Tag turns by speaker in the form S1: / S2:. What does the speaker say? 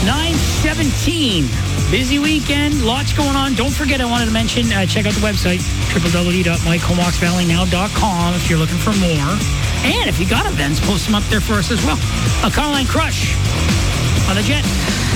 S1: 9:17. Busy weekend, lots going on. Don't forget, I wanted to mention, check out the website, www.mikecomoxvalleynow.com if you're looking for more. And if you got events, post them up there for us as well. Caroline Crush on the Jet.